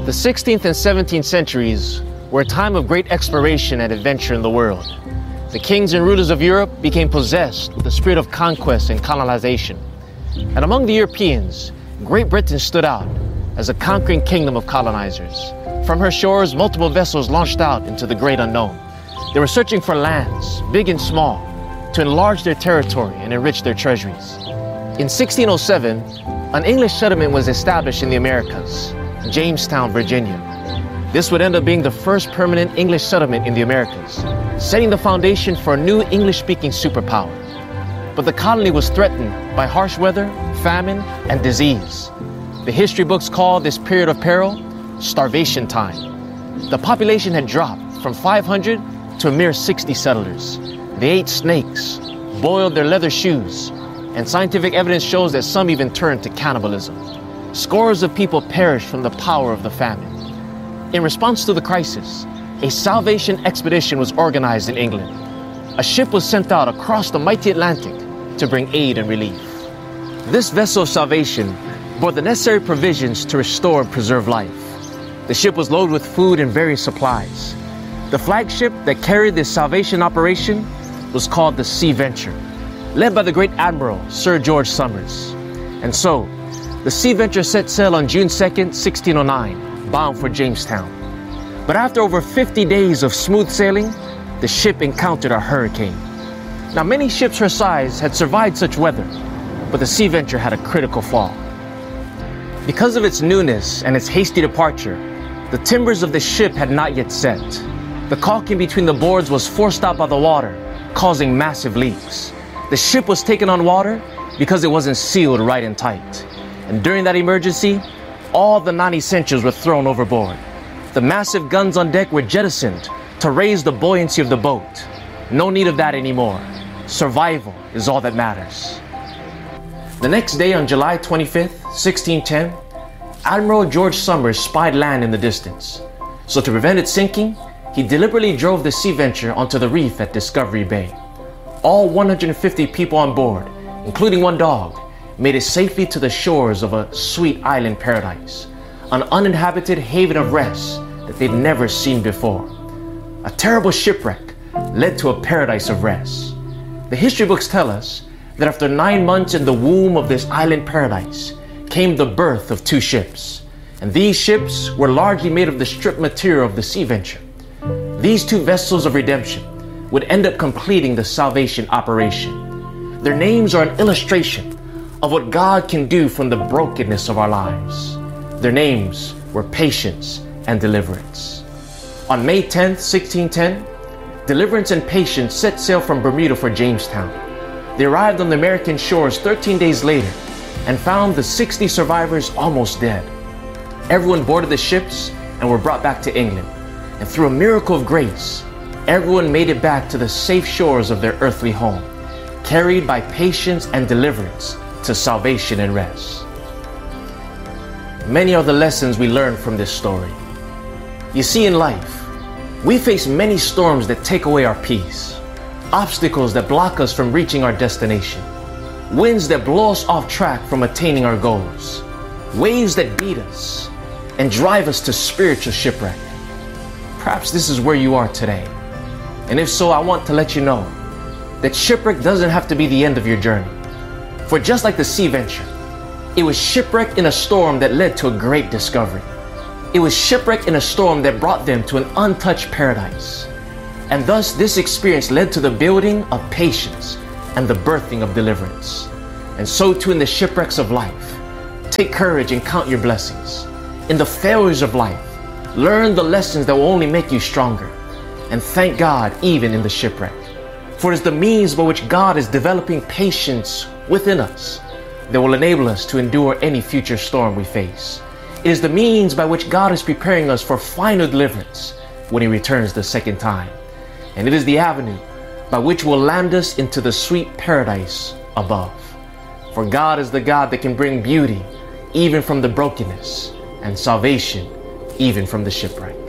The 16th and 17th centuries were a time of great exploration and adventure in the world. The kings and rulers of Europe became possessed with the spirit of conquest and colonization. And among the Europeans, Great Britain stood out as a conquering kingdom of colonizers. From her shores, multiple vessels launched out into the great unknown. They were searching for lands, big and small, to enlarge their territory and enrich their treasuries. In 1607, an English settlement was established in the Americas, Jamestown, Virginia. This would end up being the first permanent English settlement in the Americas, setting the foundation for a new English-speaking superpower. But the colony was threatened by harsh weather, famine, and disease. The history books call this period of peril starvation time. The population had dropped from 500 to a mere 60 settlers. They ate snakes, boiled their leather shoes, and scientific evidence shows that some even turned to cannibalism. Scores of people perished from the power of the famine. In response to the crisis, a salvation expedition was organized in England. A ship was sent out across the mighty Atlantic to bring aid and relief. This vessel of salvation bore the necessary provisions to restore and preserve life. The ship was loaded with food and various supplies. The flagship that carried this salvation operation was called the Sea Venture, led by the great Admiral Sir George Somers. And so, the Sea Venture set sail on June 2nd, 1609, bound for Jamestown. But after over 50 days of smooth sailing, the ship encountered a hurricane. Now, many ships her size had survived such weather, but the Sea Venture had a critical flaw. Because of its newness and its hasty departure, the timbers of the ship had not yet set. The caulking between the boards was forced out by the water, causing massive leaks. The ship was taken on water because it wasn't sealed right and tight. And during that emergency, all the non-essentials were thrown overboard. The massive guns on deck were jettisoned to raise the buoyancy of the boat. No need of that anymore. Survival is all that matters. The next day, on July 25th, 1610, Admiral George Somers spied land in the distance. So to prevent it sinking, he deliberately drove the Sea Venture onto the reef at Discovery Bay. All 150 people on board, including one dog, made it safely to the shores of a sweet island paradise, an uninhabited haven of rest that they'd never seen before. A terrible shipwreck led to a paradise of rest. The history books tell us that after 9 months in the womb of this island paradise came the birth of 2 ships. And these ships were largely made of the stripped material of the Sea Venture. These 2 vessels of redemption would end up completing the salvation operation. Their names are an illustration of what God can do from the brokenness of our lives. Their names were Patience and Deliverance. On May 10th, 1610, Deliverance and Patience set sail from Bermuda for Jamestown. They arrived on the American shores 13 days later and found the 60 survivors almost dead. Everyone boarded the ships and were brought back to England. And through a miracle of grace, everyone made it back to the safe shores of their earthly home, carried by Patience and Deliverance to salvation and rest. Many are the lessons we learn from this story. You see, in life, we face many storms that take away our peace, obstacles that block us from reaching our destination, winds that blow us off track from attaining our goals, waves that beat us and drive us to spiritual shipwreck. Perhaps this is where you are today. And if so, I want to let you know that shipwreck doesn't have to be the end of your journey. For just like the Sea Venture, it was shipwreck in a storm that led to a great discovery. It was shipwreck in a storm that brought them to an untouched paradise. And thus, this experience led to the building of patience and the birthing of deliverance. And so too in the shipwrecks of life, take courage and count your blessings. In the failures of life, learn the lessons that will only make you stronger. And thank God even in the shipwreck. For it is the means by which God is developing patience within us that will enable us to endure any future storm we face. It is the means by which God is preparing us for final deliverance when He returns the second time. And it is the avenue by which will land us into the sweet paradise above. For God is the God that can bring beauty even from the brokenness and salvation even from the shipwreck.